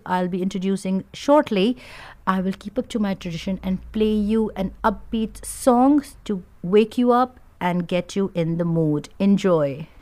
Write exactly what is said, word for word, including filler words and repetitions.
I'll be introducing shortly, I will keep up to my tradition and play you an upbeat song to wake you up and get you in the mood. Enjoy.